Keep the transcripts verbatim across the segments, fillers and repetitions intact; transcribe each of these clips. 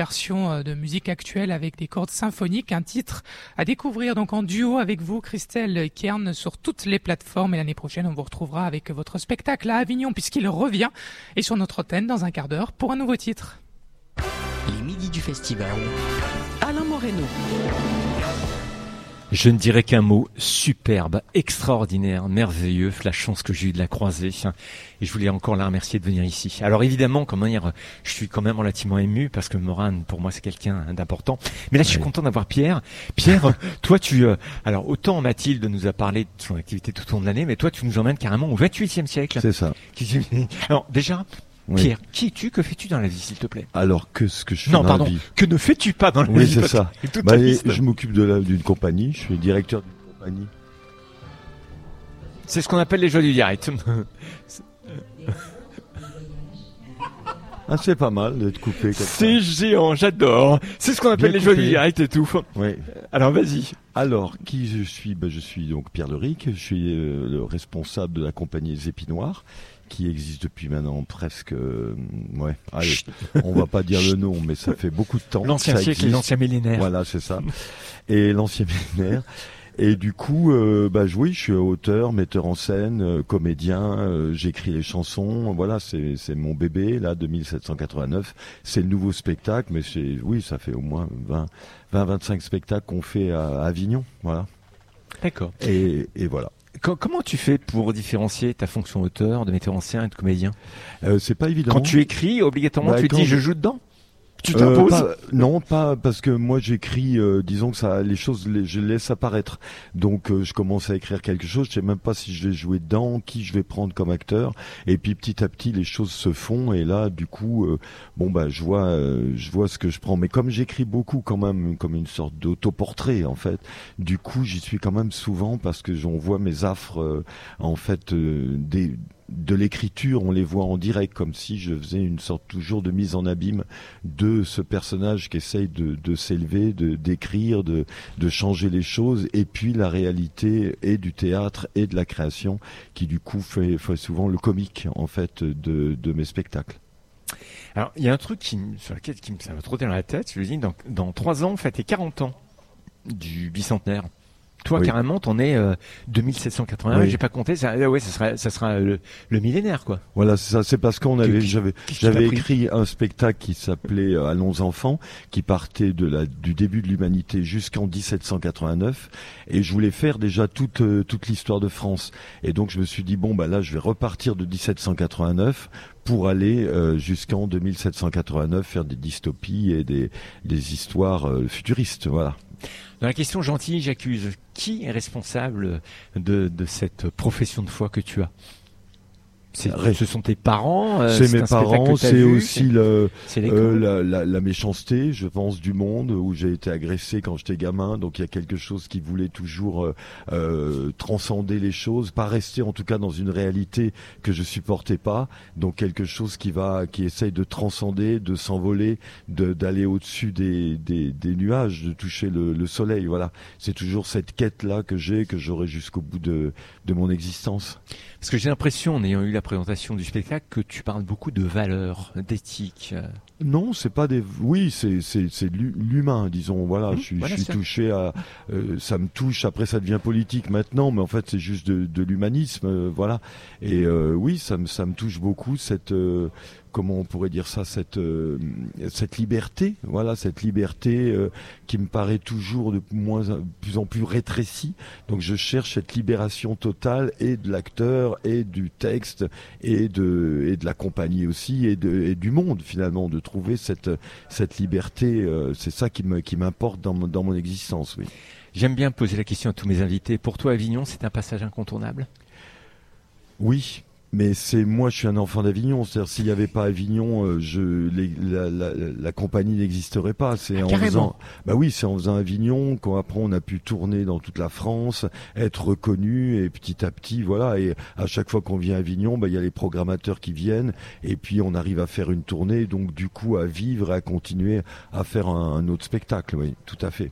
version de musique actuelle avec des cordes symphoniques, un titre à découvrir donc en duo avec vous, Christelle Kern, sur toutes les plateformes. Et l'année prochaine, on vous retrouvera avec votre spectacle à Avignon puisqu'il revient et sur notre antenne dans un quart d'heure pour un nouveau titre. Les midis du festival. Alain Moreno. Je ne dirais qu'un mot: superbe, extraordinaire, merveilleux, la chance que j'ai eu de la croiser. Et je voulais encore la remercier de venir ici. Alors évidemment, comment dire, je suis quand même relativement ému parce que Morane, pour moi, c'est quelqu'un d'important. Mais là, je suis oui. content d'avoir Pierre. Pierre, toi, tu, euh, alors autant Mathilde nous a parlé de son activité tout au long de l'année, mais toi, tu nous emmènes carrément au vingt-huitième siècle. C'est ça. Alors déjà, oui. Pierre, qui es-tu? Que fais-tu dans la vie, s'il te plaît? Alors, que ce que je fais non, dans pardon, la vie. Que ne fais-tu pas dans la oui, vie? Oui, c'est ça. Bah, je m'occupe de la, d'une compagnie. Je suis directeur d'une compagnie. C'est ce qu'on appelle les joies du direct. Ah, c'est pas mal d'être coupé. C'est géant, j'adore. C'est ce qu'on appelle Bien les joies du direct et tout. Oui. Alors, vas-y. Alors, qui je suis? Ben, je suis donc Pierre Leric. Je suis euh, le responsable de la compagnie Les Épinoirs, qui existe depuis maintenant presque, euh, ouais, allez, on va pas dire le nom, mais ça fait beaucoup de temps. L'ancien siècle et l'ancien millénaire. Voilà, c'est ça. Et l'ancien millénaire. Et du coup, euh, bah oui, je suis auteur, metteur en scène, euh, comédien. Euh, j'écris les chansons. Voilà, c'est c'est mon bébé là, deux mille sept cent quatre-vingt-neuf. C'est le nouveau spectacle, mais c'est oui, ça fait au moins vingt, vingt-cinq spectacles qu'on fait à Avignon. Voilà. D'accord. Et et voilà. Comment tu fais pour différencier ta fonction auteur, de metteur en scène et de comédien? euh, C'est pas évident. Quand tu écris, obligatoirement, bah, tu te dis je joue dedans? Tu t'imposes? euh, Non, pas parce que moi j'écris, euh, disons que ça, les choses, les, je laisse apparaître. Donc euh, je commence à écrire quelque chose, je sais même pas si je vais jouer dedans, qui je vais prendre comme acteur. Et puis petit à petit les choses se font et là du coup, euh, bon bah je vois, euh, je vois ce que je prends. Mais comme j'écris beaucoup quand même, comme une sorte d'autoportrait en fait, du coup j'y suis quand même souvent parce que j'en vois mes affres euh, en fait euh, des de l'écriture, on les voit en direct, comme si je faisais une sorte toujours de mise en abîme de ce personnage qui essaye de, de s'élever, de d'écrire, de, de changer les choses, et puis la réalité et du théâtre et de la création, qui du coup fait, fait souvent le comique en fait de, de mes spectacles. Alors il y a un truc qui, sur lequel qui me, ça m'a trotté dans la tête, je me dis, dans, dans trois ans, on fête les quarante ans du bicentenaire. Toi, oui. Carrément, t'en es euh, deux mille sept cent quatre-vingt-un. Oui. J'ai pas compté. Ça, ouais, ça sera, ça sera le, le millénaire, quoi. Voilà, c'est ça. C'est parce qu'on avait, j'avais, j'avais écrit un spectacle qui s'appelait euh, Allons enfants, qui partait de la, du début de l'humanité jusqu'en dix-sept cent quatre-vingt-neuf, et je voulais faire déjà toute, euh, toute l'histoire de France. Et donc, je me suis dit bon, bah là, je vais repartir de dix-sept cent quatre-vingt-neuf pour aller euh, jusqu'en deux mille sept cent quatre-vingt-neuf, faire des dystopies et des, des histoires euh, futuristes. Voilà. Dans la question gentille, j'accuse. Qui est responsable de, de cette profession de foi que tu as? C'est, ce sont tes parents, euh, c'est, c'est mes parents, c'est vu, aussi c'est, le, c'est euh, la, la, la méchanceté, je pense, du monde, où j'ai été agressé quand j'étais gamin. Donc il y a quelque chose qui voulait toujours euh, euh, transcender les choses, pas rester en tout cas dans une réalité que je supportais pas. Donc quelque chose qui va, qui essaye de transcender, de s'envoler, de, d'aller au-dessus des, des, des nuages, de toucher le, le soleil. Voilà, c'est toujours cette quête là que j'ai, que j'aurai jusqu'au bout de, de mon existence. Parce que j'ai l'impression, en ayant eu la présentation du spectacle, que tu parles beaucoup de valeurs, d'éthique. Non, c'est pas des. Oui, c'est c'est c'est l'humain, disons. Voilà, mmh, je suis voilà, je suis touché à. Euh, ça me touche. Après, ça devient politique maintenant, mais en fait, c'est juste de, de l'humanisme, euh, voilà. Et euh, oui, ça me ça me touche beaucoup cette. Euh, comment on pourrait dire ça, cette euh, cette liberté, voilà, cette liberté euh, qui me paraît toujours de moins de plus en plus rétrécie. Donc je cherche cette libération totale et de l'acteur et du texte et de et de la compagnie aussi et de et du monde finalement, de trouver cette cette liberté. Euh, c'est ça qui me qui m'importe dans mon, dans mon existence. Oui. J'aime bien poser la question à tous mes invités. Pour toi, Avignon, c'est un passage incontournable? Oui. Mais c'est moi, je suis un enfant d'Avignon. C'est-à-dire, s'il n'y avait pas Avignon, euh, je, les, la, la, la compagnie n'existerait pas. C'est ah, en carrément. faisant, bah oui, c'est en faisant Avignon qu'après on a pu tourner dans toute la France, être reconnu et petit à petit, voilà. Et à chaque fois qu'on vient à Avignon, bah il y a les programmateurs qui viennent et puis on arrive à faire une tournée. Donc du coup, à vivre, et à continuer à faire un, un autre spectacle. Oui, tout à fait.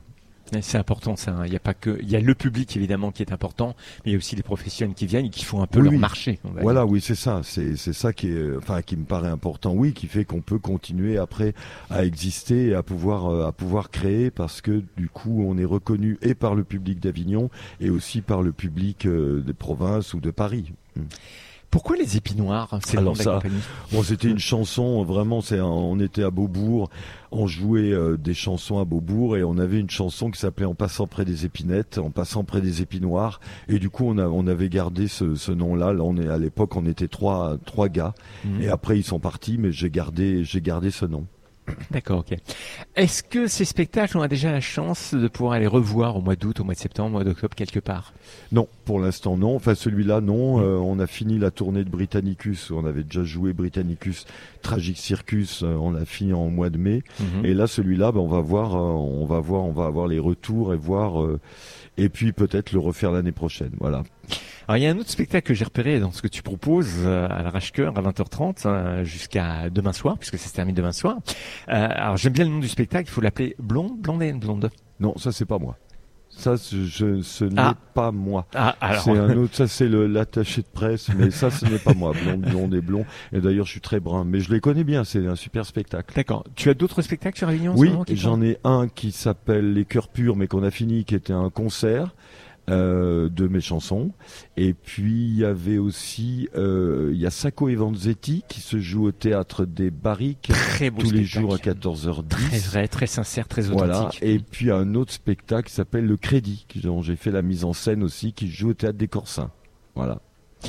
C'est important ça. Il y a pas que, il y a le public évidemment qui est important, mais il y a aussi les professionnels qui viennent et qui font un peu oui, leur oui. marché. On va voilà, dire. oui, c'est ça. C'est c'est ça qui est, enfin, qui me paraît important. Oui, qui fait qu'on peut continuer après à exister et à pouvoir euh, à pouvoir créer parce que du coup, on est reconnu et par le public d'Avignon et aussi par le public euh, des provinces ou de Paris. Mm. Pourquoi les épinoirs? C'est le nom Alors de la ça, compagnie. bon, c'était une chanson, vraiment, c'est un- on était à Beaubourg, on jouait euh, des chansons à Beaubourg et on avait une chanson qui s'appelait En passant près des épinettes, en passant près des épinoirs, et du coup on, a, on avait gardé ce, ce nom-là. Là, on est à l'époque, on était trois trois gars, Mhm. et après ils sont partis, mais j'ai gardé j'ai gardé ce nom. D'accord, ok. Est-ce que ces spectacles, on a déjà la chance de pouvoir aller revoir au mois d'août, au mois de septembre, au mois d'octobre, quelque part? Non, pour l'instant non. Enfin celui-là non. Euh, on a fini la tournée de Britannicus. On avait déjà joué Britannicus, Tragic Circus. euh, on l'a fini en mois de mai. Mhm. Et là, celui-là, ben, on va voir, euh, on va voir, on va avoir les retours et voir, euh, et puis peut-être le refaire l'année prochaine. Voilà. Alors il y a un autre spectacle que j'ai repéré dans ce que tu proposes euh, à l'Arrache-Cœur à vingt heures trente euh, jusqu'à demain soir, puisque ça se termine demain soir. Euh, alors j'aime bien le nom du spectacle, il faut l'appeler Blonde, Blondaine, Blonde. Non, ça c'est pas moi. Ça, je, je- ce n'est Ah. pas moi. Ah, alors. C'est un autre. Ça c'est le l'attaché de presse, mais ça ce n'est pas moi. Blonde, blonde et blond. Et d'ailleurs, je suis très brun, mais je les connais bien. C'est un super spectacle. D'accord. Tu as d'autres spectacles sur Avignon en ce Oui, moment qui j'en tournent ai un qui s'appelle Les Cœurs Purs, mais qu'on a fini, qui était un concert euh, de mes chansons. Et puis il y avait aussi, euh, il y a Sacco et Vanzetti qui se joue au théâtre des Barriques Très beau tous les spectacle. jours à quatorze heures dix. Très vrai, très sincère, très Voilà. authentique. Et puis un autre spectacle qui s'appelle Le Crédit, qui- dont j'ai fait la mise en scène aussi, qui se joue au théâtre des Corsins. Voilà.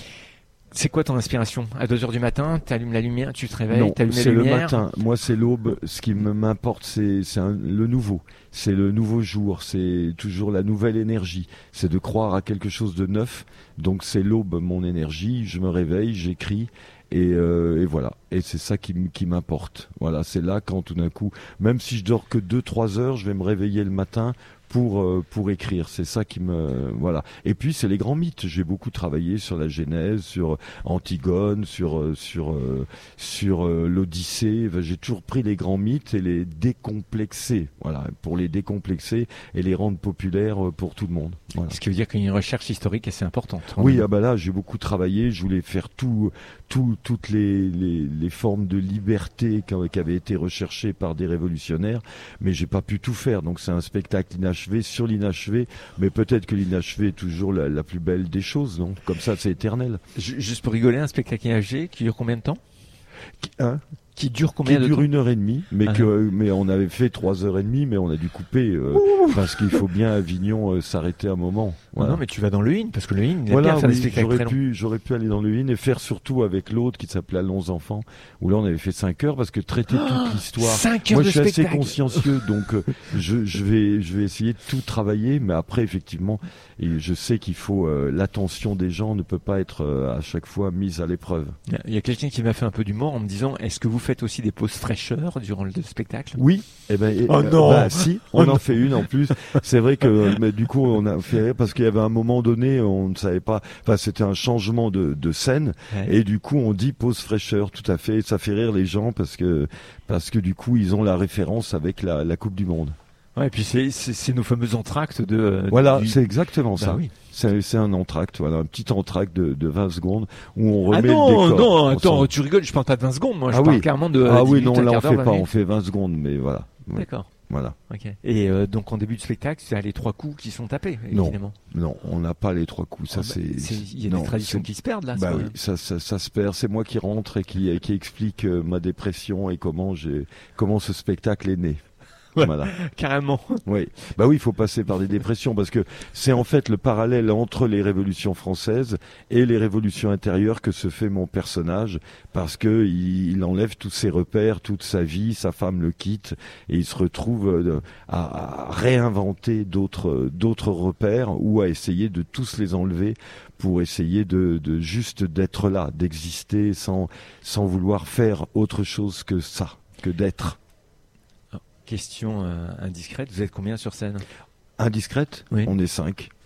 C'est quoi ton inspiration? À deux heures du matin, tu allumes la lumière, tu te réveilles, Non, tu allumes la c'est le lumière. matin. Moi, c'est l'aube. Ce qui me m'importe, c'est c'est un- le nouveau. C'est le nouveau jour. C'est toujours la nouvelle énergie. C'est de croire à quelque chose de neuf. Donc, c'est l'aube, mon énergie. Je me réveille, j'écris. Et, euh, et voilà. Et c'est ça qui, m- qui m'importe. Voilà. C'est là quand tout d'un coup, même si je dors que deux, trois heures, je vais me réveiller le matin pour euh, pour écrire. C'est ça qui me voilà. Et puis c'est les grands mythes. J'ai beaucoup travaillé sur la Genèse, sur Antigone, sur euh, sur euh, sur euh, l'Odyssée. Enfin, j'ai toujours pris les grands mythes et les décomplexer. Voilà, pour les décomplexer et les rendre populaires euh, pour tout le monde. Voilà. Ce qui veut dire qu'il y a une recherche historique assez importante. Oui, ah bah là, j'ai beaucoup travaillé. Je voulais faire tout, tout, toutes les, les, les formes de liberté qui qui avaient été recherchées par des révolutionnaires, mais j'ai pas pu tout faire. Donc c'est un spectacle inachevé sur l'inachevé, mais peut-être que l'inachevé est toujours la, la plus belle des choses, non? Comme ça, c'est éternel. Ju- Juste pour rigoler, un spectacle I A G qui dure combien de temps? Hein Qui dure Qui combien de dure temps? une heure et demie, mais Ah. que, mais on avait fait trois heures et demie, mais on a dû couper euh, parce qu'il faut bien à Avignon euh, s'arrêter un moment. Voilà. Non, mais tu vas dans le I N, parce que le I N, il aime Voilà, bien faire oui, des spectacles j'aurais très longs. pu, j'aurais pu aller dans le I N et faire surtout avec l'autre qui s'appelait Allons enfants, où là on avait fait cinq heures parce que traiter toute l'histoire. cinq heures Moi de je suis assez spectacle. consciencieux, donc euh, je, je vais, je vais essayer de tout travailler, mais après effectivement, et je sais qu'il faut euh, l'attention des gens ne peut pas être euh, à chaque fois mise à l'épreuve. Il y a quelqu'un qui m'a fait un peu d'humour en me disant, est-ce que vous faites aussi des pauses fraîcheur durant le spectacle? Oui, eh ben, et- Oh euh, non. bah, si, on Oh en fait une en plus. C'est vrai que, mais du coup, on a fait rire parce qu'il y avait un moment donné, on ne savait pas. Enfin, c'était un changement de, de scène, Ouais. et du coup, on dit pause fraîcheur, tout à fait. Ça fait rire les gens parce que parce que du coup, ils ont la référence avec la, la Coupe du Monde. Ouais, et puis c'est, c'est, c'est nos fameux entractes de... euh, Voilà, du- c'est exactement Bah ça. oui. C'est c'est un entracte, voilà, un petit entracte de, de vingt secondes où on Ah remet non, le décor. non, On attends, s'en- tu rigoles, je parle pas de vingt secondes, moi, je Ah parle oui. carrément de... Ah dix oui, minutes, non, un là on quart d'heure, fait vingt pas, on minutes. fait vingt secondes, mais voilà. Oui, D'accord. Voilà. Ok. Et euh, donc en début de spectacle, tu as les trois coups qui sont tapés, Non. évidemment. Non, on n'a pas les trois coups. Ça Ah bah, c'est. c'est- Il y a non, des traditions c'est- qui se perdent là. Bah c'est oui, vrai. ça, ça, ça se perd. C'est moi qui rentre et qui, qui explique euh, ma dépression et comment j'ai, comment ce spectacle est né. Ouais. Voilà. Carrément. Oui. Bah oui, il faut passer par des dépressions parce que c'est en fait le parallèle entre les révolutions françaises et les révolutions intérieures que se fait mon personnage parce que il, il enlève tous ses repères, toute sa vie, sa femme le quitte et il se retrouve euh, à, à réinventer d'autres, d'autres repères ou à essayer de tous les enlever pour essayer de, de juste d'être là, d'exister sans, sans vouloir faire autre chose que ça, que d'être. Question euh, indiscrète, vous êtes combien sur scène? Indiscrète, Oui. on est cinq.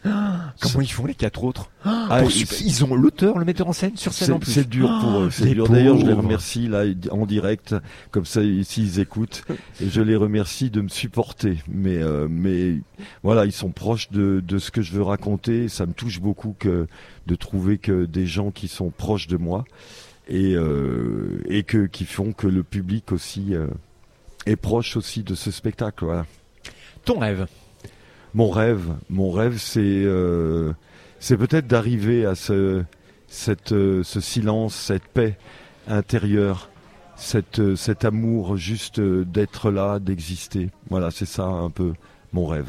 Ah, comment ils font les quatre autres Ah, Pour et super- c'est- Ils ont l'auteur, le metteur en scène sur scène en C'est plus. c'est dur pour eux. Ah, C'est les dur. D'ailleurs, je les pauvres. remercie là en direct, comme ça s'ils écoutent, et je les remercie de me supporter. Mais euh, mais voilà, ils sont proches de de ce que je veux raconter. Ça me touche beaucoup que de trouver que des gens qui sont proches de moi et euh, et que qui font que le public aussi euh, est proche aussi de ce spectacle. Voilà. Ton rêve. Mon rêve, mon rêve, c'est euh, c'est peut-être d'arriver à ce cette euh, ce silence, cette paix intérieure, cette euh, cet amour juste euh, d'être là, d'exister. Voilà, c'est ça un peu mon rêve.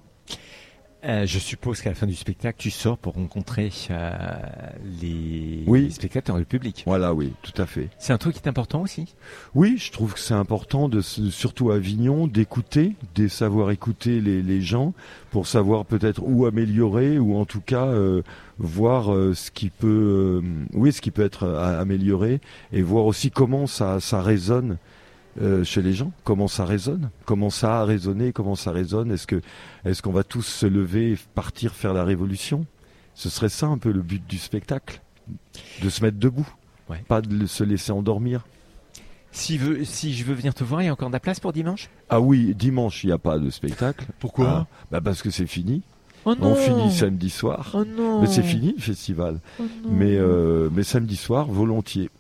Euh, je suppose qu'à la fin du spectacle, tu sors pour rencontrer euh, les... Oui. les spectateurs et le public. Voilà, oui, tout à fait. C'est un truc qui est important aussi. Oui, je trouve que c'est important, de, se- surtout à Avignon, d'écouter, de savoir écouter les, les gens pour savoir peut-être où améliorer ou en tout cas euh, voir euh, ce qui peut, euh, oui, ce qui peut être euh, amélioré et voir aussi comment ça, ça résonne euh, chez les gens, comment ça résonne, comment ça a résonné, comment ça résonne. Est-ce que, est-ce qu'on va tous se lever et partir faire la révolution? Ce serait ça un peu le but du spectacle, de se mettre debout, Ouais. pas de le- se laisser endormir. Si, veut, si je veux venir te voir, il y a encore de la place pour dimanche? Ah oui, dimanche, il n'y a pas de spectacle. Pourquoi? Ah, bah parce que c'est fini. Oh non. On finit samedi soir. Oh non. Mais c'est fini le festival. Oh non. Mais, euh, mais samedi soir, volontiers.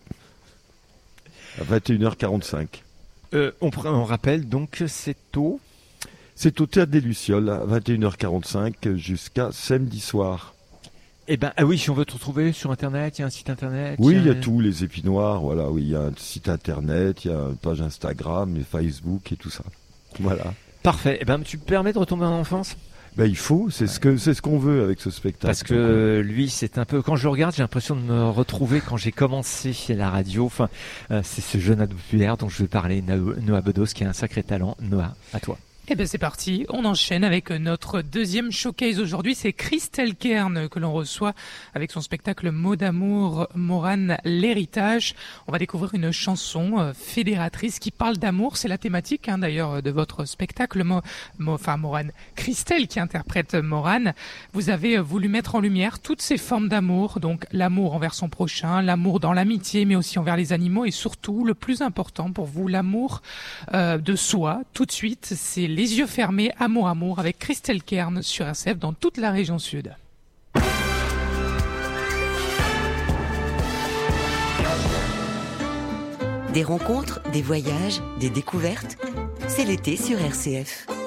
À vingt et une heures quarante-cinq. Euh, on, pr- on rappelle donc c'est au... C'est au Théâtre des Lucioles, à vingt et une heures quarante-cinq jusqu'à samedi soir. Eh ben, ah oui, si on veut te retrouver sur Internet, il y a un site Internet. Oui, il y a un- tout, les épinoirs, voilà, oui, il y a un site internet, il y a une page Instagram, et Facebook et tout ça. Voilà. Parfait. Eh ben, tu me permets de retomber en enfance? Ben, il faut, c'est ce que c'est ce qu'on veut avec ce spectacle. Parce que Donc, euh, euh, lui, c'est un peu. Quand je le regarde, j'ai l'impression de me retrouver quand j'ai commencé la radio. Enfin, euh, c'est ce jeune ado populaire dont je vais parler, Nao- Noah Bedos, qui a un sacré talent. Noah, à toi. Eh ben c'est parti, on enchaîne avec notre deuxième showcase aujourd'hui, c'est Christelle Kern que l'on reçoit avec son spectacle Mots d'amour, Morane l'héritage. On va découvrir une chanson euh, fédératrice qui parle d'amour, c'est la thématique hein, d'ailleurs de votre spectacle, Mo, Mo- enfin Morane, Christelle qui interprète Morane. Vous avez euh, voulu mettre en lumière toutes ces formes d'amour, donc l'amour envers son prochain, l'amour dans l'amitié mais aussi envers les animaux et surtout le plus important pour vous, l'amour euh, de soi. Tout de suite, c'est Les yeux fermés, Amour Amour avec Christelle Kern sur R C F dans toute la région sud. Des rencontres, des voyages, des découvertes. C'est l'été sur R C F.